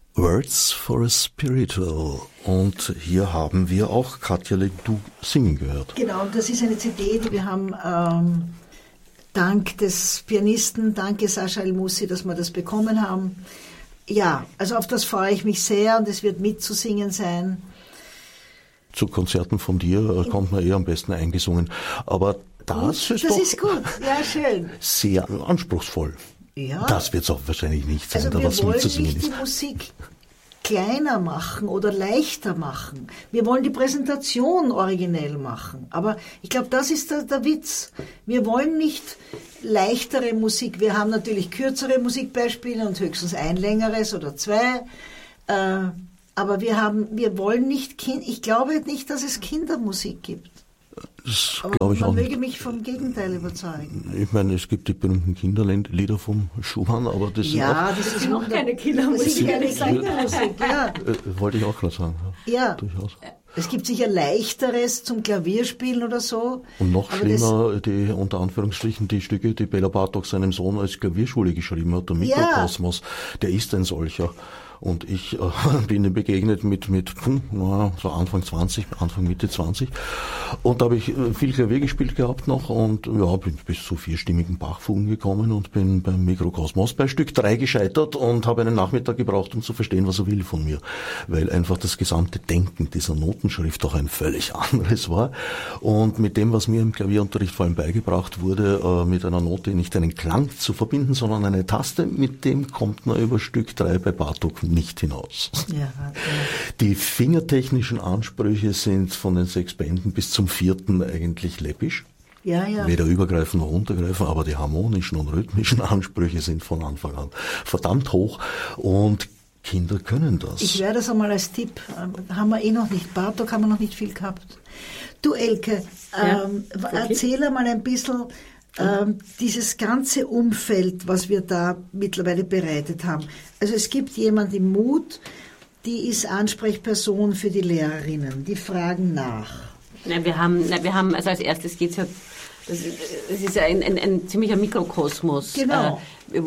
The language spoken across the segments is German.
Words for a Spiritual. Und hier haben wir auch Katja Ledoux singen gehört. Genau, und das ist eine CD, die wir haben dank des Pianisten, danke Sascha El-Moussi, dass wir das bekommen haben. Ja, also auf das freue ich mich sehr und es wird mitzusingen sein. Zu Konzerten von dir kommt man am besten eingesungen. Aber das ist gut, ja schön. Sehr anspruchsvoll. Ja. Das wird es auch wahrscheinlich nicht sein, also da was mitzusingen ist. Wir wollen nicht die Musik kleiner machen oder leichter machen. Wir wollen die Präsentation originell machen. Aber ich glaube, das ist der Witz. Wir wollen nicht leichtere Musik. Wir haben natürlich kürzere Musikbeispiele und höchstens ein längeres oder zwei. Aber wir wollen nicht, ich glaube nicht, dass es Kindermusik gibt. Das aber ich man auch möge nicht. mich vom Gegenteil überzeugen. Ich meine, es gibt die berühmten Kinderlieder vom Schumann, aber das sind auch... das ist noch keine Kindermusik. Ja. Wollte ich auch gerade sagen. Ja. Durchaus. Es gibt sicher Leichteres zum Klavierspielen oder so. Und noch schlimmer, die unter Anführungsstrichen die Stücke, die Bela Bartok seinem Sohn als Klavierschule geschrieben hat, der Mikrokosmos, der ist ein solcher. Und ich bin ihm begegnet mit so Anfang Mitte 20. Und da habe ich viel Klavier gespielt gehabt noch und bin bis zu 4-stimmigen Bachfugen gekommen und bin beim Mikrokosmos bei Stück 3 gescheitert und habe einen Nachmittag gebraucht, um zu verstehen, was er will von mir. Weil einfach das gesamte Denken dieser Notenschrift doch ein völlig anderes war. Und mit dem, was mir im Klavierunterricht vor allem beigebracht wurde, mit einer Note nicht einen Klang zu verbinden, sondern eine Taste, mit dem kommt man über Stück 3 bei Bartok nicht hinaus. Ja. Die fingertechnischen Ansprüche sind von den 6 Bänden bis zum 4. eigentlich läppisch. Ja. Weder übergreifen noch untergreifen, aber die harmonischen und rhythmischen Ansprüche sind von Anfang an verdammt hoch und Kinder können das. Ich werde das einmal als Tipp, haben wir noch nicht, Bartok haben wir noch nicht viel gehabt. Du Elke, erzähl einmal ein bisschen dieses ganze Umfeld, was wir da mittlerweile bereitet haben. Also es gibt jemand im Mut, die ist Ansprechperson für die Lehrerinnen, die fragen nach. Wir haben also als erstes geht es ja, es ist ja ein ziemlicher Mikrokosmos, genau.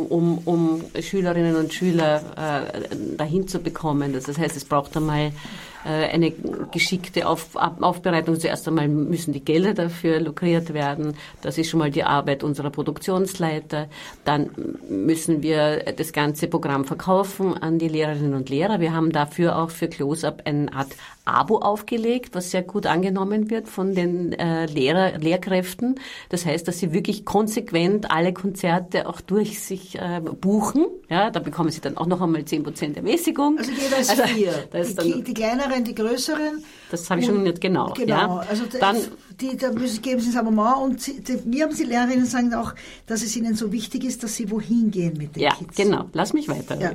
Um Schülerinnen und Schüler dahin zu bekommen. Das heißt, es braucht einmal eine geschickte Aufbereitung. Zuerst einmal müssen die Gelder dafür lukriert werden. Das ist schon mal die Arbeit unserer Produktionsleiter. Dann müssen wir das ganze Programm verkaufen an die Lehrerinnen und Lehrer. Wir haben dafür auch für Close-Up eine Art Abo aufgelegt, was sehr gut angenommen wird von den Lehrkräften. Das heißt, dass sie wirklich konsequent alle Konzerte auch durch sich buchen. Ja, da bekommen sie dann auch noch einmal 10% Ermäßigung. Also jeweils 4. Die kleineren, die größeren. Das habe ich schon nicht genau. Genau. Ja. Also da geben sie das Abonnement und mir haben die Lehrerinnen sagen auch, dass es ihnen so wichtig ist, dass sie wohin gehen mit den Kids. Ja, genau. Lass mich weiter. Ja,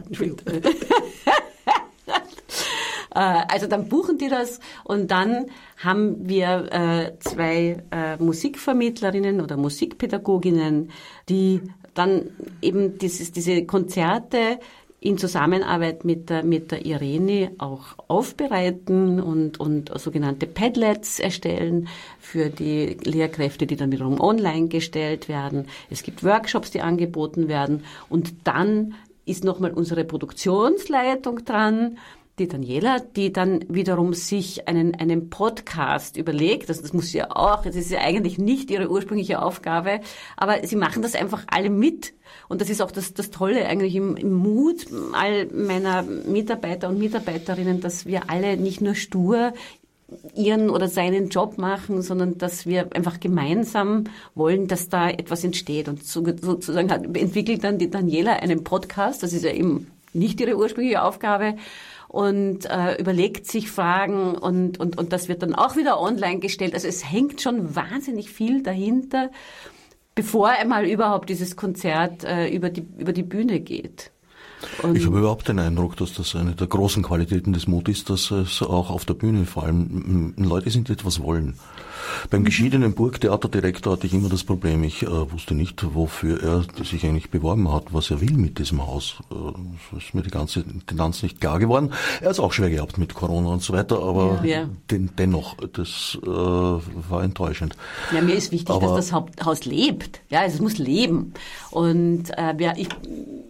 also dann buchen die das und dann haben wir 2 Musikvermittlerinnen oder Musikpädagoginnen, die dann eben diese Konzerte in Zusammenarbeit mit der Irene auch aufbereiten und sogenannte Padlets erstellen für die Lehrkräfte, die dann wiederum online gestellt werden. Es gibt Workshops, die angeboten werden und dann ist nochmal unsere Produktionsleitung dran, die Daniela, die dann wiederum sich einen Podcast überlegt. Das muss sie ja auch, das ist ja eigentlich nicht ihre ursprüngliche Aufgabe, aber sie machen das einfach alle mit. Und das ist auch das Tolle eigentlich im Mut all meiner Mitarbeiter und Mitarbeiterinnen, dass wir alle nicht nur stur ihren oder seinen Job machen, sondern dass wir einfach gemeinsam wollen, dass da etwas entsteht. Und sozusagen entwickelt dann die Daniela einen Podcast, das ist ja eben nicht ihre ursprüngliche Aufgabe, und überlegt sich Fragen und das wird dann auch wieder online gestellt. Also es hängt schon wahnsinnig viel dahinter, bevor einmal überhaupt dieses Konzert über die Bühne geht. Ich habe überhaupt den Eindruck, dass das eine der großen Qualitäten des Mut ist, dass es auch auf der Bühne vor allem Leute sind, die etwas wollen. Beim geschiedenen Burgtheaterdirektor hatte ich immer das Problem, ich wusste nicht, wofür er sich eigentlich beworben hat, was er will mit diesem Haus. Das ist mir die ganze Tendenz nicht klar geworden. Er hat es auch schwer gehabt mit Corona und so weiter, aber dennoch, das war enttäuschend. Ja, mir ist wichtig, dass das Haus lebt. Ja, also es muss leben. Und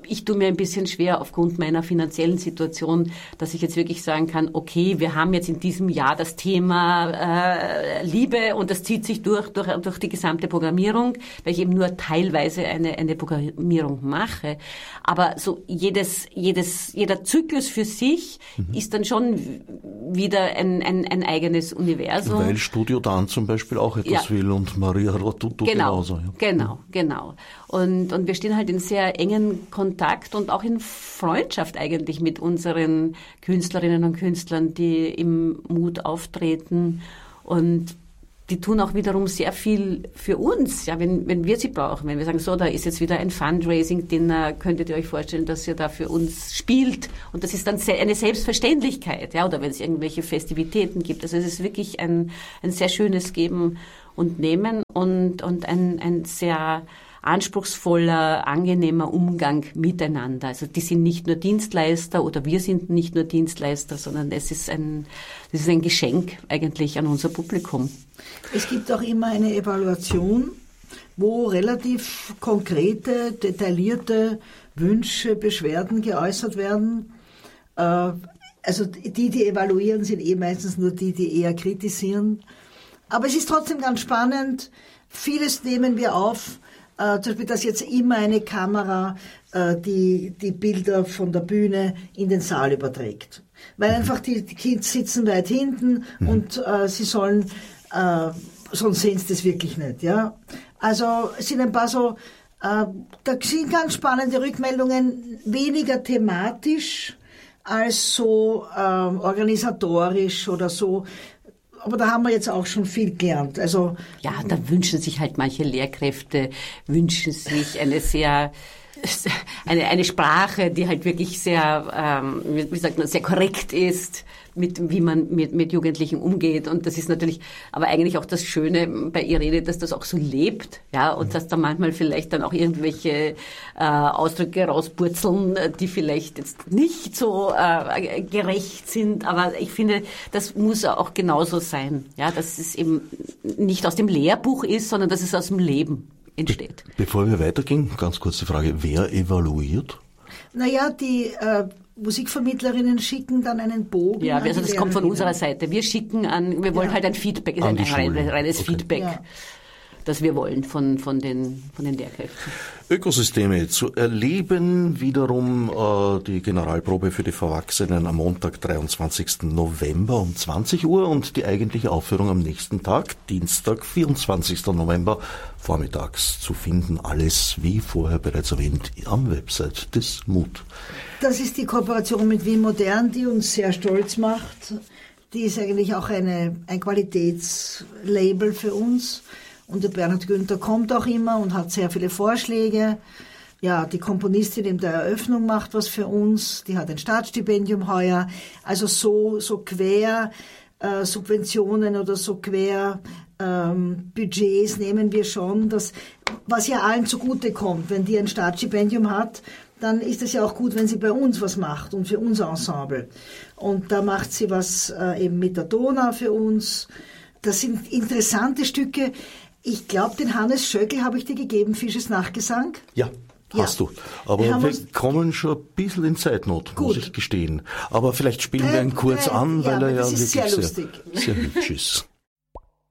ich tue mir ein bisschen schwer aufgrund meiner finanziellen Situation, dass ich jetzt wirklich sagen kann, okay, wir haben jetzt in diesem Jahr das Thema Liebe und das zieht sich durch die gesamte Programmierung, weil ich eben nur teilweise eine Programmierung mache. Aber so jeder Zyklus für sich ist dann schon wieder ein eigenes Universum. Weil Studio Dan zum Beispiel auch etwas will und Maria Rotuto genauso. Ja. Genau. Und wir stehen halt in sehr engen Kontakt und auch in Freundschaft eigentlich mit unseren Künstlerinnen und Künstlern, die im Mut auftreten. Und die tun auch wiederum sehr viel für uns, ja, wenn wir sie brauchen. Wenn wir sagen, so, da ist jetzt wieder ein Fundraising-Dinner, könntet ihr euch vorstellen, dass ihr da für uns spielt? Und das ist dann eine Selbstverständlichkeit, ja, oder wenn es irgendwelche Festivitäten gibt. Also es ist wirklich ein sehr schönes Geben und Nehmen und ein sehr anspruchsvoller, angenehmer Umgang miteinander. Also die sind nicht nur Dienstleister oder wir sind nicht nur Dienstleister, sondern es ist ein Geschenk eigentlich an unser Publikum. Es gibt auch immer eine Evaluation, wo relativ konkrete, detaillierte Wünsche, Beschwerden geäußert werden. Also die evaluieren, sind meistens nur die eher kritisieren. Aber es ist trotzdem ganz spannend. Vieles nehmen wir auf. Zum Beispiel, dass jetzt immer eine Kamera die Bilder von der Bühne in den Saal überträgt. Weil einfach die Kids sitzen weit hinten und sie sollen, sonst sehen sie das wirklich nicht. Ja? Also es sind ein paar so, da sind ganz spannende Rückmeldungen, weniger thematisch als so organisatorisch oder so. Aber da haben wir jetzt auch schon viel gelernt. Also ja, da wünschen sich halt manche Lehrkräfte, wünschen sich eine Sprache, die halt wirklich sehr, wie sagt man, sehr korrekt ist, wie man mit Jugendlichen umgeht. Und das ist natürlich, aber eigentlich auch das Schöne bei Irene, dass das auch so lebt, ja, und dass da manchmal vielleicht dann auch irgendwelche Ausdrücke rauspurzeln, die vielleicht jetzt nicht so gerecht sind. Aber ich finde, das muss auch genauso sein, ja, dass es eben nicht aus dem Lehrbuch ist, sondern dass es aus dem Leben entsteht. Bevor wir weitergehen, ganz kurze Frage, wer evaluiert? Naja, die Musikvermittlerinnen schicken dann einen Bogen. Ja, also das kommt von unserer Seite. Wir schicken wir wollen halt ein Feedback, ein reines Feedback, das wir wollen von den Lehrkräften. Ökosysteme zu erleben, wiederum die Generalprobe für die Verwachsenen am Montag, 23. November um 20 Uhr und die eigentliche Aufführung am nächsten Tag, Dienstag, 24. November, vormittags zu finden. Alles, wie vorher bereits erwähnt, am Website des MUT. Das ist die Kooperation mit Wien Modern, die uns sehr stolz macht. Die ist eigentlich auch ein Qualitätslabel für uns. Und der Bernhard Günther kommt auch immer und hat sehr viele Vorschläge. Ja, die Komponistin in der Eröffnung macht was für uns. Die hat ein Staatsstipendium heuer. Also so quer Subventionen oder so quer Budgets nehmen wir schon. Was ja allen zugute kommt. Wenn die ein Staatsstipendium hat, dann ist es ja auch gut, wenn sie bei uns was macht und für unser Ensemble. Und da macht sie was eben mit der Donau für uns. Das sind interessante Stücke. Ich glaube, den Hannes Schöckl habe ich dir gegeben, Fisches Nachgesang. Ja, hast du. Aber wir kommen schon ein bisschen in Zeitnot, muss ich gestehen. Aber vielleicht spielen wir ihn kurz an, weil er ja wirklich sehr hübsch ist.